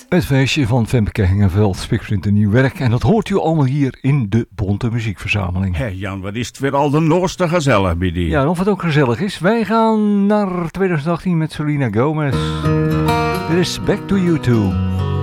Het feestje van Femke Hengeveld spiksplinter een nieuw werk. En dat hoort u allemaal hier in de Bonte Muziekverzameling. Hé Jan, wat is het weer al de nooiste gezellig bij die. Ja, en of het ook gezellig is. Wij gaan naar 2018 met Selena Gomez. Dit is Back to You Too.